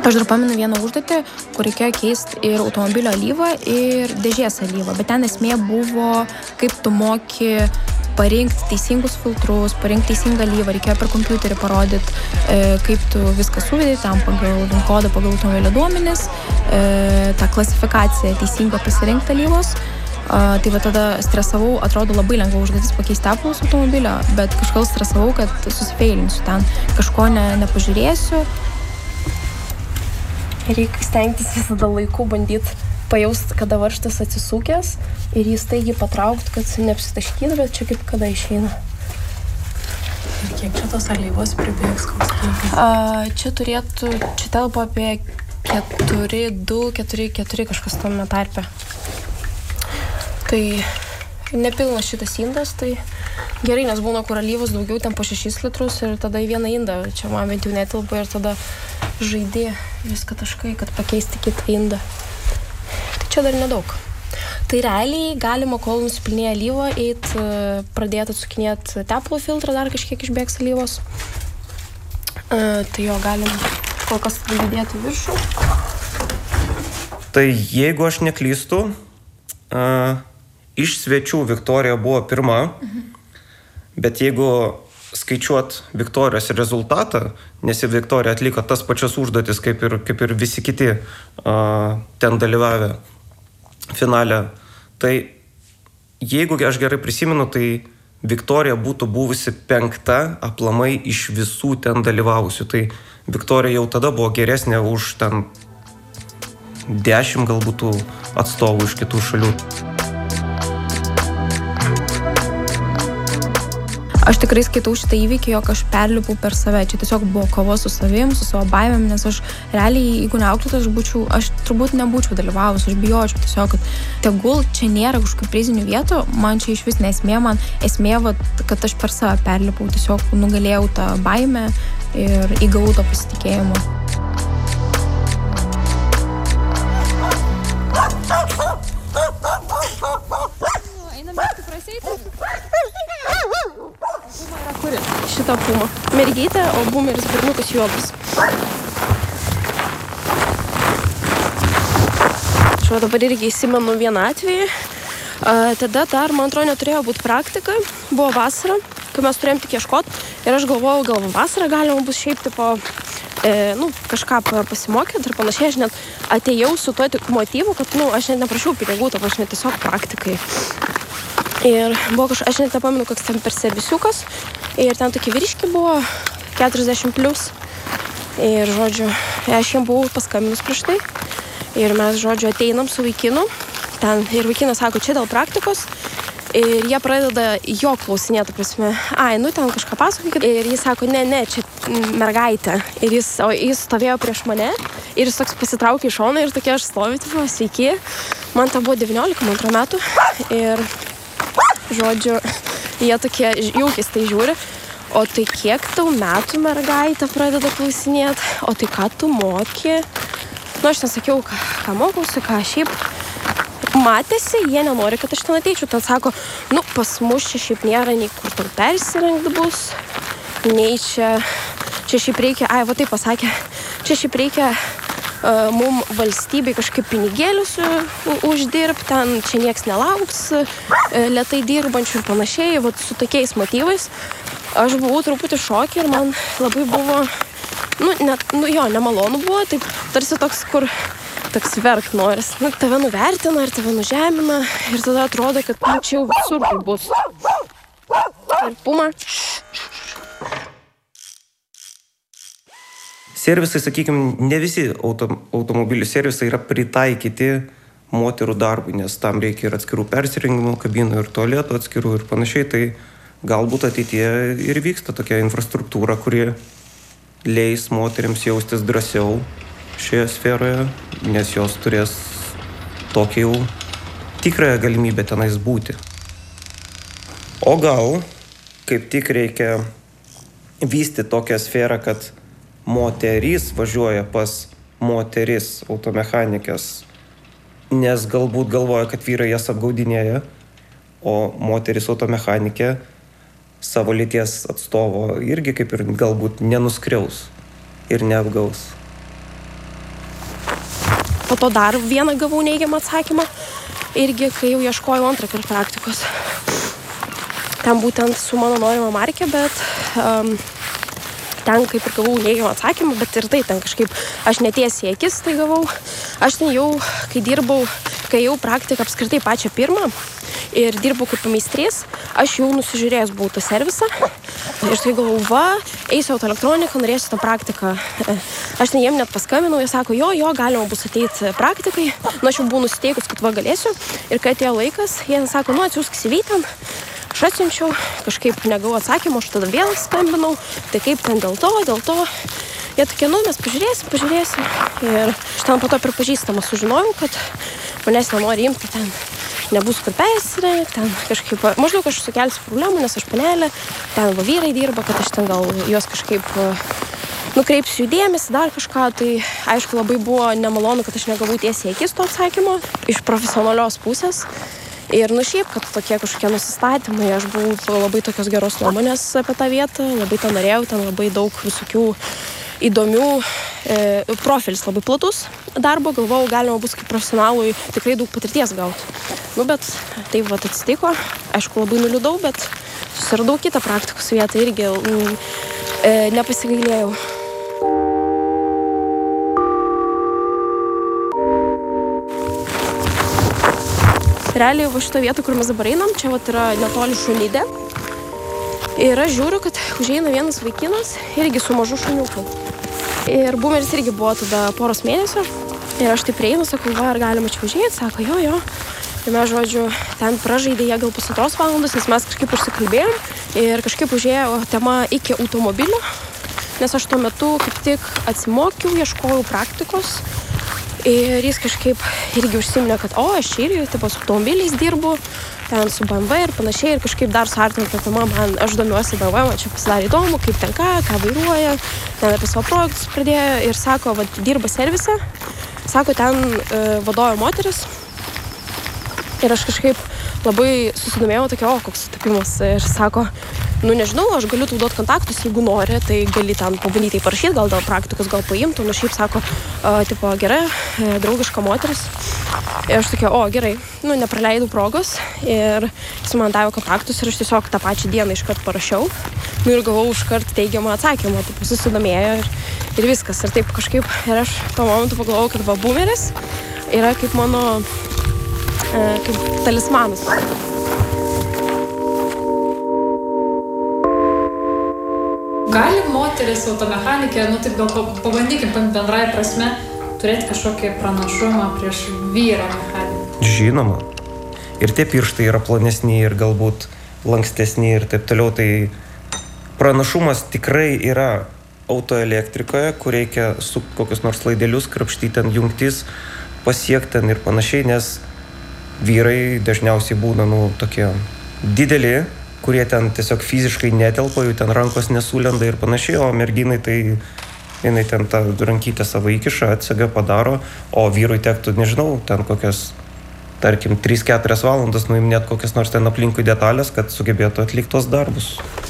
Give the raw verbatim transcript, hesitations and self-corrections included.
Aš dar pamenu vieną užduotį, kur reikėjo keisti ir automobilio alyvą, ir dėžės alyvą, bet ten esmė buvo, kaip tu moki parinkti teisingus filtrus, parinkti teisingą alyvą, reikėjo per kompiuterį parodyti, e, kaip tu viską suvedai, tam pagal kodą, pagal automobilio duomenis, e, tą klasifikaciją teisingą pasirinkti alyvos. Uh, tai va tada stresavau, atrodo labai lengva užduotis pakeisti tepalus automobilio, bet kažkaip stresavau, kad susifeilinsiu ten, kažko ne, nepažiūrėsiu. Reikia stengtis visada laiku bandyti pajausti, kada varžtas atsisukęs ir jį staigiai patraukti, kad neapsitaškytų, bet čia kaip kada išeina. Ir kiek čia tos alyvos pribėgs, koks kiekis? Uh, čia turėtų, čia telpa apie keturi, du, keturi, keturi kažkas tame tarpe. Tai nepilnas šitas indas, tai gerai, nes būna kur alyvos daugiau, ten po šešis litrus ir tada į vieną indą, čia man bent jau netilpa ir tada žaidė viską taškai, kad pakeisti kitą indą. Tai čia dar nedaug. Tai realiai galima, kol nusipilnėja alyvą, eit pradėti atsukinėti tepalo filtrą, dar kažkiek išbėgs alyvos. Uh, tai jo galim kol kas dėti viršų. Tai jeigu aš neklystu, uh... iš svečių Viktorija buvo pirma, mhm. bet jeigu skaičiuot Viktorijos rezultatą, nes Viktorija atliko tas pačias užduotis, kaip ir, kaip ir visi kiti uh, ten dalyvavę finale, tai jeigu aš gerai prisimenu, tai Viktorija būtų buvusi penkta aplamai iš visų ten dalyvavusių. Tai Viktorija jau tada buvo geresnė už ten dešimt galbūt atstovų iš kitų šalių. Aš tikrai skaitau šitą įvykį, jog aš perlipau per save. Čia tiesiog buvo kova su savim, su savo baimėm, nes aš realiai, jeigu neauklėtas, aš būčiau, aš turbūt nebūčiau dalyvavus, aš bijočiau tiesiog, kad tegul čia nėra kažkokių prizinių vietų, man čia iš vis nesmė, man esmė, vat, kad aš per save perlipau, tiesiog nugalėjau tą baimę ir įgavau to pasitikėjimo. Šitą pumą. Mergytė, o bumeris berniukas juodas. Aš dabar irgi įsimenu vieną atvejį. A, tada dar, man atrodo, neturėjo būti praktika. Buvo vasara, kai mes turėjom tik ieškoti. Ir aš galvojau, gal vasarą galima bus šiaip tipo, e, nu, kažką pasimokyti ir panašiai. Aš net atėjau su tuo tik motyvu, kad, nu, aš net neprašiau pinigų, to aš net tiesiog praktikai. Ir buvo kažkas, aš net nepamenu, koks ten per servisiukas. Ir ten tokie vyriški buvo, keturiasdešimt plius. Ir, žodžiu, aš jiem buvau paskambinus prieš tai. Ir mes, žodžiu, ateinam su vaikinu. Ten, ir vaikinas sako, čia dėl praktikos. Ir jie pradeda jo klausinėti, prasme, ai, nu ten kažką pasakokit. Ir jis sako, ne, ne, čia mergaitė. Ir jis, o jis stovėjo prieš mane. Ir jis toks pasitraukė iš šoną ir tokia aš stoviu, tipo, sveiki. Man ten buvo devyniolika, man atrodo, metų. Ir, žodžiu, jie tokie jaukis tai žiūri. O tai kiek tau metų mergaitė pradeda klausinėti? O tai ką tu moki? Nu, aš nesakiau, ką, ką mokausi, ką šiaip. Matėsi, jie nenori, kad aš ten ateičiau. Ten sako, nu, pas mus čia šiaip nėra nei kur tau persirengti bus, nei čia, čia šiaip reikia, ai, va taip pasakė, čia šiaip reikia uh, mum valstybei kažkaip pinigėlius uh, uždirbti, ten čia nieks nelauks, uh, lėtai dirbančių ir panašiai, va su tokiais motyvais. Aš buvau truputį šokė ir man labai buvo, nu, net, nu jo, nemalonu buvo, taip tarsi toks, kur toks verkt noris. Nu, tave nuvertina ir tave nužemina ir tada atrodo, kad nu, čia jau visur bus. Ir puma. Servisai, sakykime, ne visi auto, automobilių servisai yra pritaikyti moterų darbui, nes tam reikia ir atskirų persirengimo kabinų, ir tualetų atskirų ir panašiai. Tai galbūt ateityje ir vyksta tokia infrastruktūra, kuri leis moteriams jaustis drąsiau šioje sferoje, nes jos turės tokią jau tikrąją galimybę tenais būti. O gal kaip tik reikia vystyti tokią sferą, kad moterys važiuoja pas moteris automechanikės, nes galbūt galvoja, kad vyrai jas apgaudinėja, o moteris automechanikė savo lyties atstovo irgi kaip ir galbūt nenuskriaus ir neapgaus. po to dar vieną gavau neigiamą atsakymą, irgi kai jau ieškojau antrą kartą praktikos. Ten būtent su mano norima markė, bet um, ten kaip ir gavau neigiamą atsakymą, bet ir tai ten kažkaip aš netiesiai akis tai gavau. Aš ten jau, kai dirbau, kai jau praktiką apskritai pačią pirmą ir dirbau kaip pameistrys, aš jau nusižiūrėjęs buvau tą servisą. Ir tai galvau, va, eisiu autoelektroniką, norėsiu tą praktiką. Aš ten jiem net paskambinau, jie sako, jo, jo, galima bus ateiti praktikai. Nu, aš jau buvau nusiteikus, kad va galėsiu. Ir kai atėjo laikas, jie sako, nu, atsiųsk C V ten. Aš atsiunčiau, kažkaip negavau atsakymą, aš tada vėl skambinau. Tai kaip ten dėl to, dėl to. Jie tokie, nu, mes pažiūrėsim, pažiūrėsim. Ir aš ten po to pripažįstamą sužinojau, kad manęs nenori imti, kad ten nebus kur persirengti, ten kažkaip, maždaug aš sukelsiu problemų, nes aš panelė, ten va vyrai dirba, kad aš ten gal juos kažkaip nukreipsiu jų dėmesį, dar kažką, tai aišku labai buvo nemalonu, kad aš negavau tiesiai akis to atsakymo iš profesionalios pusės. Ir nu šiaip, kad tokie kažkokie nusistatymai, aš buvau labai tokios geros nuomonės apie tą vietą, labai tą norėjau, ten labai daug visokių įdomių, e, profilis labai platus darbo, galvojau, galima bus kaip profesionalui tikrai daug patirties gauti. Nu, bet taip vat atsitiko, aišku, labai nuliūdau, bet susiradau kitą praktikos vietą irgi mm, e, nepasigailėjau. Realiai va šitą vietą, kur mes dabar einam, čia vat yra netoli šunidė. Ir aš žiūriu, kad užeina vienas vaikinas irgi su mažu šuniuku. Ir bumeris irgi buvo tada poros mėnesių. Ir aš taip prieinu, sakau, va, ar galima čia užėjti? Sako, jo, jo. Ir mes, žodžiu, ten pražaidė jie gal pusantros valandos, nes mes kažkaip užsikalbėjom. Ir kažkaip užėjo tema iki automobilio. Nes aš tuo metu kaip tik atsimokiau, ieškojau praktikos. Ir jis kažkaip irgi užsiminė, kad o, aš čia irgi taip, su automobiliais dirbu, ten su B M W ir panašiai. Ir kažkaip dar suartino tą temą, man aš domiuosi B M W, man čia pasidarė įdomu, kaip ten ką, ką vairuoja. Ten apie savo projektus pradėjo ir sako, va, dirba servise. Sako, ten e, vadovė moteris. Ir aš kažkaip labai susidomėjau, tokia, o, koks sutapimas. Ir sako, nu nežinau, aš galiu tau duoti kontaktus, jeigu nori, tai gali ten pabandyti parašyti, gal dėl praktikos, gal paimtų. Nu šiaip sako, uh, tipo, gerai, draugiška moteris. Ir aš tokia, o, gerai, nu nepraleidau progos. Ir jis man davė kontaktus ir aš tiesiog tą pačią dieną iškart parašiau. Nu ir gavau iškart teigiamą atsakymą, taip susidomėjo ir, ir viskas. Ir taip kažkaip, ir aš tuo momentu pagalvojau, kad va, bumeris yra kaip mano, uh, kaip talismanas. Gali moteris automechanikė, nu taip gal pabandykim bendrai prasme, turėti kažkokį pranašumą prieš vyrą mechaniką? Žinoma. Ir tie pirštai yra plonesni ir galbūt lankstesni ir taip toliau. Tai pranašumas tikrai yra autoelektrikoje, kur reikia su kokius nors laidelius, krapštyti ten jungtis, pasiekti ten ir panašiai, nes vyrai dažniausiai būna, nu, tokie dideli, kurie ten tiesiog fiziškai netelpa, jų ten rankos nesulenda ir panašiai, o merginai tai jinai ten tą rankytę savo įkiša, atsega, padaro, o vyrui tektų, nežinau, ten kokias, tarkim, tris keturias valandas nuiminėt kokias nors ten aplinkui detalės, kad sugebėtų atlikti tos darbus.